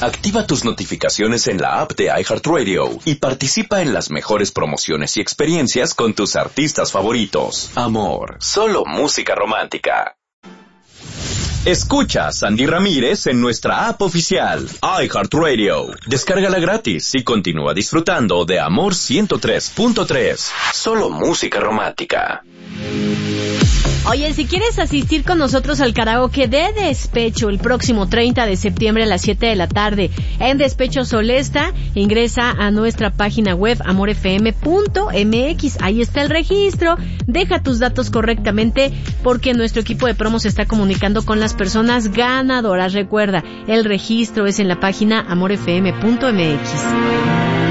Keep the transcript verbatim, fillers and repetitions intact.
Activa tus notificaciones en la app de iHeartRadio y participa en las mejores promociones y experiencias con tus artistas favoritos. Amor, solo música romántica. Escucha a Sandy Ramírez en nuestra app oficial, iHeartRadio. Descárgala gratis y continúa disfrutando de Amor ciento tres punto tres. Solo música romántica. Oye, si quieres asistir con nosotros al karaoke de Despecho el próximo treinta de septiembre a las siete de la tarde en Despecho Solesta, ingresa a nuestra página web amor f m punto m x. Ahí está el registro. Deja tus datos correctamente porque nuestro equipo de promo se está comunicando con las personas ganadoras. Recuerda, el registro es en la página amor f m punto m x.